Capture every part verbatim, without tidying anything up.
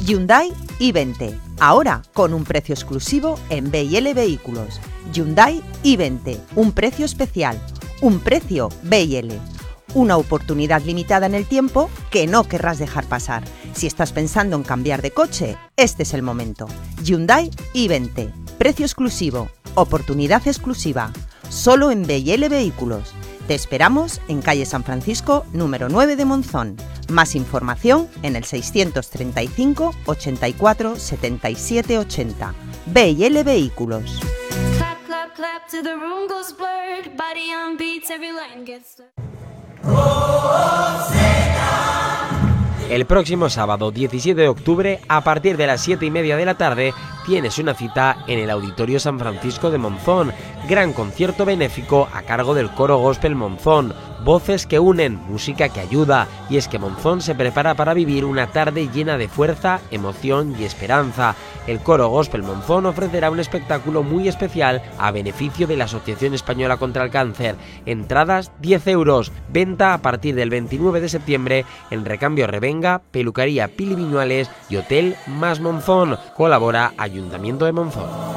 Hyundai i veinte, ahora con un precio exclusivo en B y L Vehículos. Hyundai i veinte, un precio especial, un precio B y L. Una oportunidad limitada en el tiempo que no querrás dejar pasar. Si estás pensando en cambiar de coche, este es el momento. Hyundai i veinte, precio exclusivo, oportunidad exclusiva, solo en B y L Vehículos. Te esperamos en calle San Francisco, número nueve de Monzón. Más información en el seiscientos treinta y cinco, ochenta y cuatro, setenta y siete, ochenta. B y L Vehículos. Clap, clap, clap, till the room goes blurred. Body on beats, every line gets blurred. El próximo sábado diecisiete de octubre, a partir de las siete y media de la tarde, tienes una cita en el Auditorio San Francisco de Monzón. Gran concierto benéfico a cargo del Coro Gospel Monzón. Voces que unen, música que ayuda. Y es que Monzón se prepara para vivir una tarde llena de fuerza, emoción y esperanza. El Coro Gospel Monzón ofrecerá un espectáculo muy especial a beneficio de la Asociación Española contra el Cáncer. Entradas diez euros. Venta a partir del veintinueve de septiembre en Recambio Revenga, Peluquería Pili Viñuales y Hotel Más Monzón. Colabora Ayuntamiento de Monzón.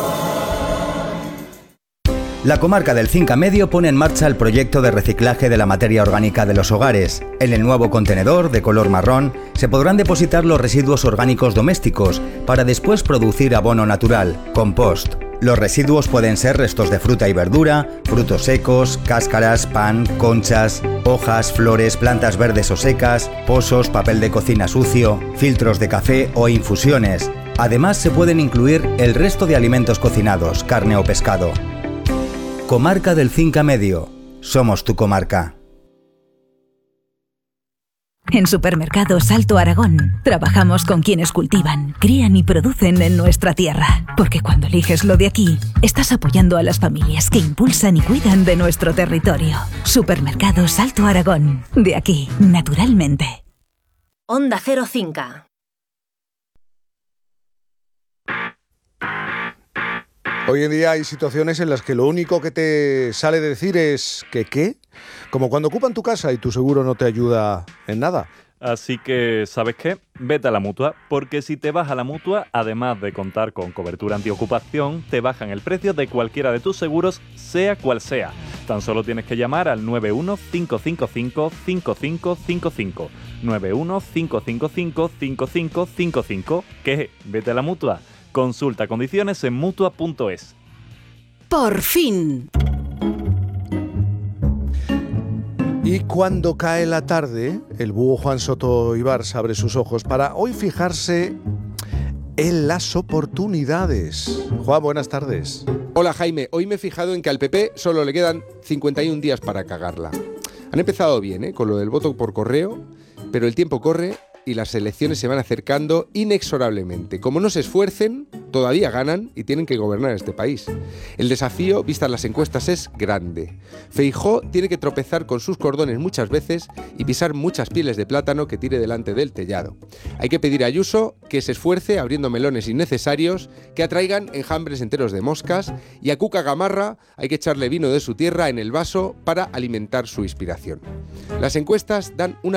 La comarca del Cinca Medio pone en marcha el proyecto de reciclaje de la materia orgánica de los hogares. En el nuevo contenedor de color marrón se podrán depositar los residuos orgánicos domésticos para después producir abono natural, compost. Los residuos pueden ser restos de fruta y verdura, frutos secos, cáscaras, pan, conchas, hojas, flores, plantas verdes o secas, pozos, papel de cocina sucio, filtros de café o infusiones. Además se pueden incluir el resto de alimentos cocinados, carne o pescado. Comarca del Cinca Medio. Somos tu comarca. En Supermercados Alto Aragón trabajamos con quienes cultivan, crían y producen en nuestra tierra. Porque cuando eliges lo de aquí, estás apoyando a las familias que impulsan y cuidan de nuestro territorio. Supermercados Alto Aragón. De aquí, naturalmente. Onda Cero Cinca. Hoy en día hay situaciones en las que lo único que te sale decir es que ¿qué? Como cuando ocupan tu casa y tu seguro no te ayuda en nada. Así que, ¿sabes qué? Vete a la Mutua, porque si te vas a la Mutua, además de contar con cobertura antiocupación, te bajan el precio de cualquiera de tus seguros, sea cual sea. Tan solo tienes que llamar al nueve uno cinco cinco cinco cinco cinco cinco cinco. nueve uno cinco cinco cinco cinco cinco cinco cinco. ¿Qué? Vete a la Mutua. Consulta condiciones en mutua punto es. Por fin. Y cuando cae la tarde, el búho Juan Soto Ibars abre sus ojos para hoy fijarse en las oportunidades. Juan, buenas tardes. Hola Jaime, hoy me he fijado en que al P P solo le quedan cincuenta y un días para cagarla. Han empezado bien, ¿eh? Con lo del voto por correo, pero el tiempo corre y las elecciones se van acercando inexorablemente. Como no se esfuercen, todavía ganan y tienen que gobernar este país. El desafío, vistas las encuestas, es grande. Feijóo tiene que tropezar con sus cordones muchas veces y pisar muchas pieles de plátano que tire delante del tellado. Hay que pedir a Ayuso que se esfuerce abriendo melones innecesarios que atraigan enjambres enteros de moscas, y a Cuca Gamarra hay que echarle vino de su tierra en el vaso para alimentar su inspiración. Las encuestas dan una